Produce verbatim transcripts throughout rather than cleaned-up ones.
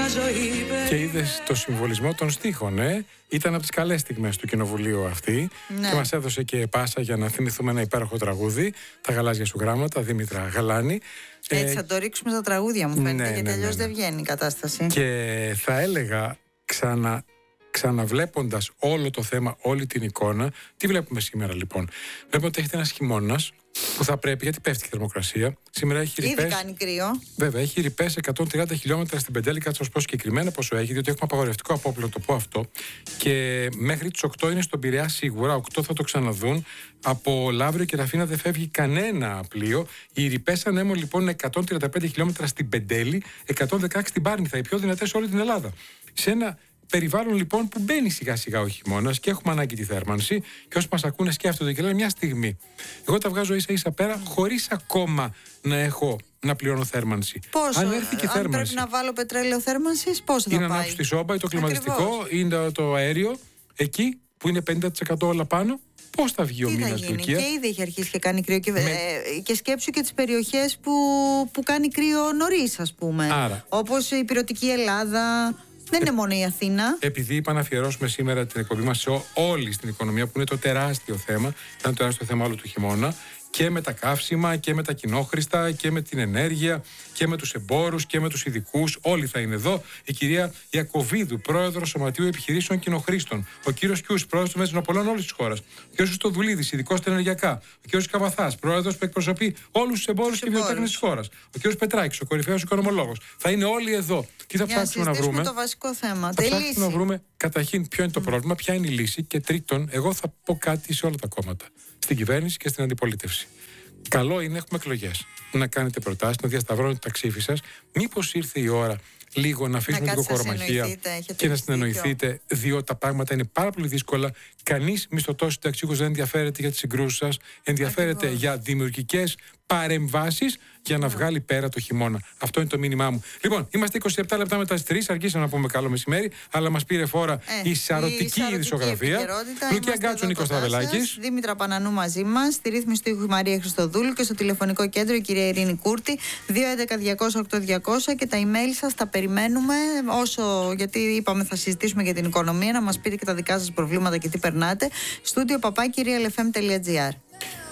ζωή. Και είδες το συμβολισμό των στίχων, ε? Ήταν από τις καλές στιγμές του κοινοβουλίου αυτή, ναι. Και μας έδωσε και πάσα για να θυμηθούμε ένα υπέροχο τραγούδι, τα γαλάζια σου γράμματα, Δήμητρα Γαλάνη. Έτσι θα το ρίξουμε στα τραγούδια μου φαίνεται, ναι, γιατί ναι, αλλιώς ναι, ναι. δεν βγαίνει η κατάσταση. Και θα έλεγα ξανα, ξαναβλέποντας όλο το θέμα, όλη την εικόνα, τι βλέπουμε σήμερα λοιπόν? Βλέπουμε ότι έχετε ένας χειμώνας που θα πρέπει, γιατί πέφτει η θερμοκρασία. Σήμερα έχει ρηπές. Ήδη κάνει κρύο. Βέβαια, έχει ρηπές εκατόν τριάντα χιλιόμετρα στην Πεντέλικα. Θα σας πω συγκεκριμένα πόσο έχει, διότι έχουμε απαγορευτικό απόπλο, το πω αυτό. Και μέχρι τις οκτώ είναι στον Πειραιά σίγουρα. οκτώ θα το ξαναδούν. Από Λαύριο και Ραφίνα δεν φεύγει κανένα πλοίο. Οι ρηπές ανέμων λοιπόν είναι εκατόν τριάντα πέντε χιλιόμετρα στην Πεντέλη, εκατόν δεκαέξι στην Πάρνηθα, οι πιο δυνατές σε όλη την Ελλάδα. Σε ένα περιβάλλον λοιπόν που μπαίνει σιγά σιγά ο χειμώνας και έχουμε ανάγκη τη θέρμανση, και όσοι μας ακούνε σκέφτονται και λένε μια στιγμή. Εγώ τα βγάζω ίσα ίσα πέρα χωρίς ακόμα να έχω να πληρώνω θέρμανση. Πόσο, αν έρθει και αν θέρμανση. Πρέπει να βάλω πετρέλαιο θέρμανσης, πόσο θα είναι πάει? να ανάψω τη σόμπα ή το κλιματιστικό, Ακριβώς. είναι το αέριο, εκεί που είναι πενήντα τοις εκατό όλα πάνω. Πώς θα βγει ο μήνας Τουρκία? Και ήδη έχει αρχίσει και κάνει κρύο. Και, με... ε, και σκέψου και τις περιοχές που, που κάνει κρύο νωρίς, ας πούμε. Άρα, όπως η Πειρωτική Ελλάδα. Δεν είναι μόνο η Αθήνα. Επειδή είπα να αφιερώσουμε σήμερα την εκπομπή μας σε όλη στην οικονομία, που είναι το τεράστιο θέμα, ήταν το τεράστιο θέμα όλου του χειμώνα, και με τα καύσιμα και με τα κοινόχρηστα και με την ενέργεια και με τους εμπόρους και με τους ειδικούς. Όλοι θα είναι εδώ. Η κυρία Ιακωβίδου, πρόεδρος Σωματείου Επιχειρήσεων Κοινοχρήστων. Ο κύριος Κιούς, πρόεδρος των Μεζινοπολών όλης της χώρας. Ο κύριος Χριστοδουλίδης, ειδικός στα ενεργειακά. Ο κύριος Καβαθάς, πρόεδρος που εκπροσωπεί όλους τους εμπόρους και βιοτέχνες της χώρας. Ο κύριος Πετράκης, ο κορυφαίος οικονομολόγος. Θα είναι όλοι εδώ. Τι θα ψάξουμε να βρούμε? Το βασικό θέμα. Θα ψάξουμε να βρούμε καταρχήν ποιο είναι το πρόβλημα, ποια είναι η λύση, και τρίτον, εγώ θα πω κάτι σε όλα τα κόμματα, στην κυβέρνηση και στην αντιπολίτευση. Καλό είναι, έχουμε εκλογές, να κάνετε προτάσεις, να διασταυρώνετε τα ξύφη σας. Μήπως ήρθε η ώρα λίγο να αφήσουμε την κοκορομαχία και να συνεννοηθείτε, διότι τα πράγματα είναι πάρα πολύ δύσκολα. Κανείς μισθωτός συνταξιούχος δεν ενδιαφέρεται για τις συγκρούσεις σας, ενδιαφέρεται Ακριβώς. για δημιουργικές παρεμβάσεις για να βγάλει πέρα το χειμώνα. Αυτό είναι το μήνυμά μου. Λοιπόν, είμαστε είκοσι επτά λεπτά μετά τις τρεις. Αργήσαμε να πούμε καλό μεσημέρι, αλλά μας πήρε φόρα ε, η σαρωτική ειδησιογραφία. Λουκία Γκάτσου, Νίκος Στραβελάκης. Δήμητρα Πανανού μαζί μας. Στη ρύθμιση του ήχου Μαρία Χριστοδούλου και στο τηλεφωνικό κέντρο η κυρία Ειρήνη Κούρτη. δύο έντεκα διακόσια οκτώ διακόσια και τα email σας τα περιμένουμε. Όσο, γιατί είπαμε θα συζητήσουμε για την οικονομία, να μας πείτε και τα δικά σας προβλήματα και τι περνάτε. Στούντιο παπάκι real f m τελεία g r.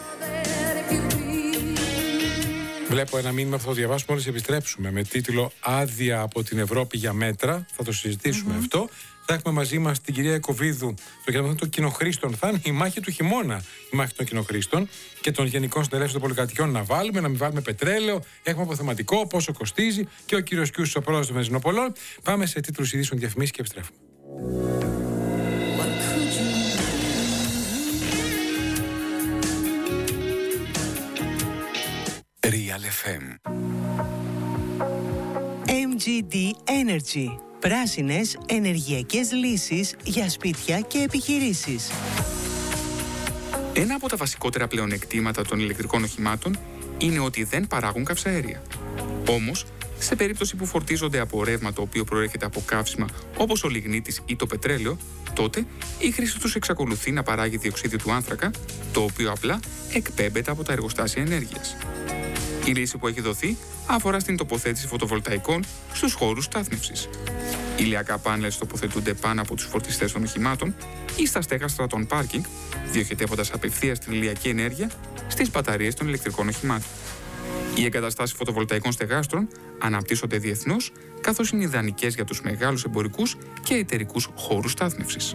Βλέπω ένα μήνυμα που θα το διαβάσουμε μόλις επιστρέψουμε, με τίτλο «Άδεια από την Ευρώπη για μέτρα». Θα το συζητήσουμε mm-hmm. αυτό. Θα έχουμε μαζί μας την κυρία Ιακωβίδου, το κέντρο των κοινοχρήστων. Θα είναι η μάχη του χειμώνα, η μάχη των κοινοχρήστων και των γενικών συνελεύσεων των πολυκατοικιών. Να βάλουμε, να μην βάλουμε πετρέλαιο. Έχουμε αποθεματικό, πόσο κοστίζει. Και ο κύριος Κιούς, ο πρόεδρος των Μεζινοπολών. Πάμε σε τίτλους ειδήσεων, διαφημίσεις και επιστρέφουμε. Real εφ εμ. εμ τζι ντι Energy. Πράσινες ενεργειακές λύσεις για σπίτια και επιχειρήσεις. Ένα από τα βασικότερα πλεονεκτήματα των ηλεκτρικών οχημάτων είναι ότι δεν παράγουν καυσαέρια. Όμως, σε περίπτωση που φορτίζονται από ρεύμα το οποίο προέρχεται από καύσιμα όπως ο λιγνίτης ή το πετρέλαιο, τότε η χρήση τους εξακολουθεί να παράγει διοξείδιο του άνθρακα, το οποίο απλά εκπέμπεται από τα εργοστάσια ενέργειας. Η λύση που έχει δοθεί αφορά στην τοποθέτηση φωτοβολταϊκών στους χώρους στάθμευσης. Ηλιακά πάνελ τοποθετούνται πάνω από τους φορτιστές των οχημάτων ή στα στέγαστρα των πάρκινγκ, διοχετεύοντας απευθείας την ηλιακή ενέργεια στις μπαταρίες των ηλεκτρικών οχημάτων. Οι εγκαταστάσεις φωτοβολταϊκών στεγάστρων αναπτύσσονται διεθνώς, καθώς είναι ιδανικές για τους μεγάλους εμπορικούς και εταιρικούς χώρους στάθμευσης.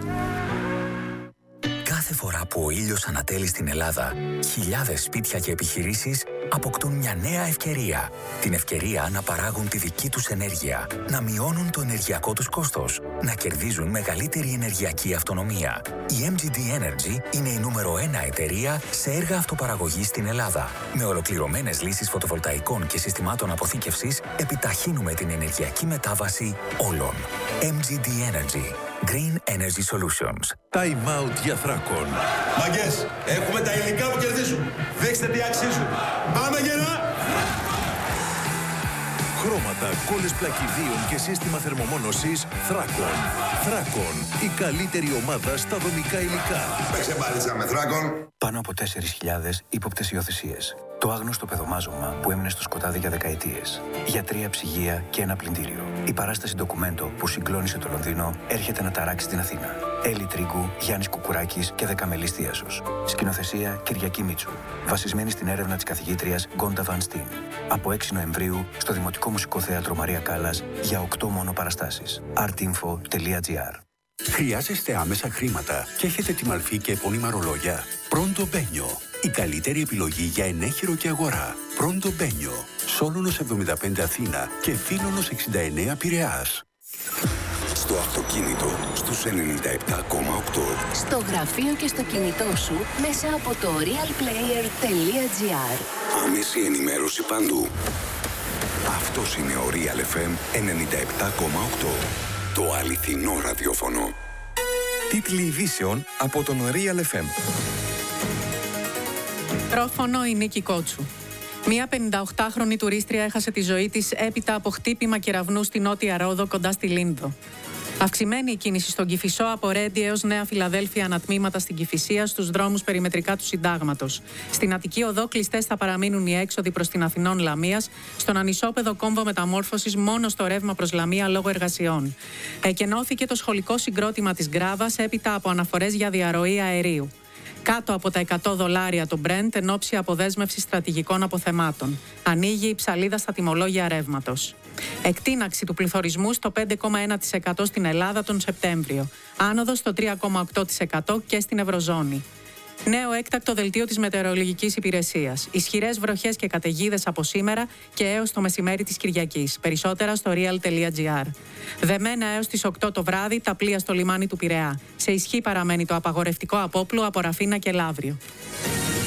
Κάθε φορά που ο ήλιος ανατέλει στην Ελλάδα, χιλιάδες σπίτια και επιχειρήσεις αποκτούν μια νέα ευκαιρία. Την ευκαιρία να παράγουν τη δική τους ενέργεια, να μειώνουν το ενεργειακό τους κόστος, να κερδίζουν μεγαλύτερη ενεργειακή αυτονομία. Η εμ τζι ντι Energy είναι η νούμερο ένα εταιρεία σε έργα αυτοπαραγωγής στην Ελλάδα. Με ολοκληρωμένες λύσεις φωτοβολταϊκών και συστημάτων αποθήκευσης, επιταχύνουμε την ενεργειακή μετάβαση όλων. εμ τζι ντι Energy. Green Energy Solutions. Time out για Θράκον. Μαγκές, έχουμε τα υλικά που κερδίζουν. Δείξτε τι αξίζουν. Πάμε γερά! Χρώματα, κόλλες πλακιδίων και σύστημα θερμομόνωσης Θράκον. Θράκον, η καλύτερη ομάδα στα δομικά υλικά. Παίξε μπάλιτσα με Θράκον. Πάνω από τέσσερις χιλιάδες ύποπτες υιοθεσίες. Το άγνωστο παιδομάζωμα που έμεινε στο σκοτάδι για δεκαετίες. Γιατρία, ψυγεία και ένα πλυντήριο. Η παράσταση ντοκουμέντο που συγκλώνησε το Λονδίνο έρχεται να ταράξει την Αθήνα. Έλλη Τρίγκου, Γιάννης Κουκουράκης και Δεκαμελής Θίασος. Σκηνοθεσία Κυριακή Μίτσου. Βασισμένη στην έρευνα της καθηγήτριας Γκόντα Βαν Στίν. Από έξι Νοεμβρίου στο Δημοτικό Μουσικό Θέατρο Μαρία Κάλλας για οκτώ μόνο παραστάσεις. artinfo τελεία gr. Χρειάζεστε άμεσα χρήματα και έχετε τη μαλφή και επώνυμα ρολόγια? Πρώντο Μπένιο. Η καλύτερη επιλογή για ενέχειρο και αγορά. Πρώντο Μπένιο. Σόλωνος εβδομήντα πέντε Αθήνα και Φίλωνος εξήντα εννέα Πειραιάς. Στο αυτοκίνητο στους ενενήντα επτά κόμμα οκτώ. Στο γραφείο και στο κινητό σου μέσα από το realplayer τελεία gr. Άμεση ενημέρωση παντού. Αυτός είναι ο Real εφ εμ ενενήντα επτά κόμμα οκτώ. Το αληθινό ραδιόφωνο. Τίτλοι ειδήσεων από τον Real εφ εμ. Πρόφωνο η Νίκη Κότσου. Μία πενηνταοκτάχρονη τουρίστρια έχασε τη ζωή της έπειτα από χτύπημα κεραυνού στη Νότια Ρόδο κοντά στη Λίνδο. Αυξημένη η κίνηση στον Κηφισό από Ρέντι έως Νέα Φιλαδέλφια ανατμήματα στην Κηφισία στους δρόμους περιμετρικά του Συντάγματος. Στην Αττική Οδό κλειστές θα παραμείνουν οι έξοδοι προς την Αθηνών Λαμίας, στον ανισόπεδο κόμβο μεταμόρφωσης μόνο στο ρεύμα προς Λαμία λόγω εργασιών. Εκενώθηκε το σχολικό συγκρότημα της Γκράβας έπειτα από αναφορές για διαρροή αερίου. Κάτω από τα εκατό δολάρια το Brent εν ώψη αποδέσμευση στρατηγικών αποθεμάτων. Ανοίγει η ψαλίδα στα τιμολόγια ρεύματος. Εκτείναξη του πληθωρισμού στο πέντε κόμμα ένα τοις εκατό στην Ελλάδα τον Σεπτέμβριο. Άνοδος στο τρία κόμμα οκτώ τοις εκατό και στην Ευρωζώνη. Νέο έκτακτο δελτίο της Μετεωρολογικής Υπηρεσίας. Ισχυρές βροχές και καταιγίδες από σήμερα και έως το μεσημέρι της Κυριακής. Περισσότερα στο real τελεία gr. Δεμένα έως τις οκτώ το βράδυ τα πλοία στο λιμάνι του Πειραιά. Σε ισχύ παραμένει το απαγορευτικό απόπλου από Ραφίνα και Λαύριο.